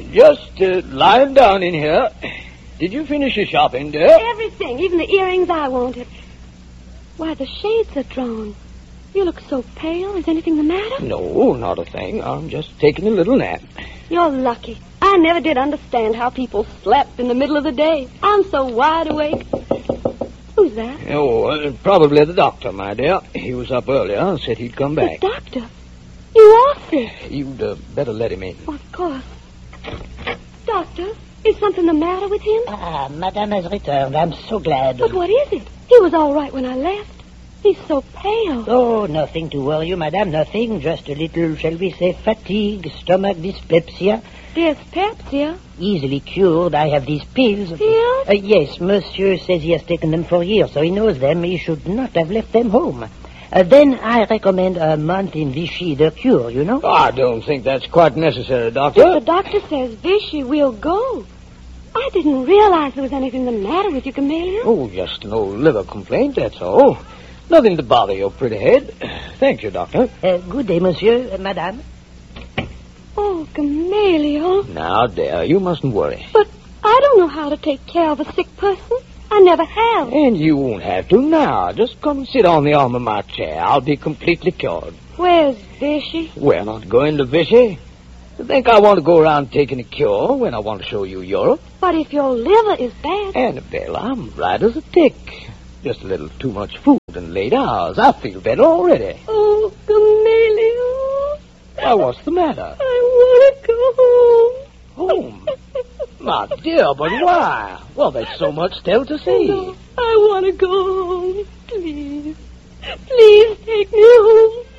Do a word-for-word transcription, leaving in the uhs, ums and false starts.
just uh, lying down in here. Did you finish your shopping, dear? Everything, even the earrings I wanted. Why, the shades are drawn. You look so pale. Is anything the matter? No, not a thing. I'm just taking a little nap. You're lucky. I never did understand how people slept in the middle of the day. I'm so wide awake. Who's that? Oh, uh, probably the doctor, my dear. He was up earlier and said he'd come back. The doctor? You are sick. You'd uh, better let him in. Oh, of course. Doctor, is something the matter with him? Ah, Madame has returned. I'm so glad. But what is it? He was all right when I left. He's so pale. Oh, nothing to worry you, Madame. Nothing. Just a little, shall we say, fatigue, stomach dyspepsia. Dyspepsia? Easily cured. I have these pills. Pills? Uh, yes, Monsieur says he has taken them for years, so he knows them. He should not have left them home. Uh, then I recommend a month in Vichy, the cure, you know. Oh, I don't think that's quite necessary, Doctor. If the doctor says Vichy, we'll go. I didn't realize there was anything the matter with you, Camellia. Oh, just an old liver complaint, that's all. Nothing to bother your pretty head. Thank you, Doctor. Uh, good day, Monsieur, uh, Madame. Oh, Camellia. Now, dear, you mustn't worry. But I don't know how to take care of a sick person. I never have. And you won't have to now. Just come and sit on the arm of my chair. I'll be completely cured. Where's Vichy? We're not going to Vichy. You think I want to go around taking a cure when I want to show you Europe? But if your liver is bad... Annabelle, I'm right as a tick. Just a little too much food and late hours. I feel better already. Oh, Camellia. Why, what's the matter? I want to go home. Home? My dear, but why? Well, there's so much still to see. No, I want to go home. Please. Please take me home.